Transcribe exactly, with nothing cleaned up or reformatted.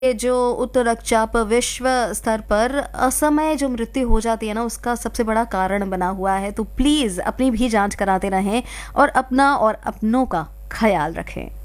ये जो उच्च रक्तचाप विश्व स्तर पर असमय जो मृत्यु हो जाती है ना, उसका सबसे बड़ा कारण बना हुआ है। तो प्लीज़ अपनी भी जांच कराते रहें और अपना और अपनों का ख्याल रखें।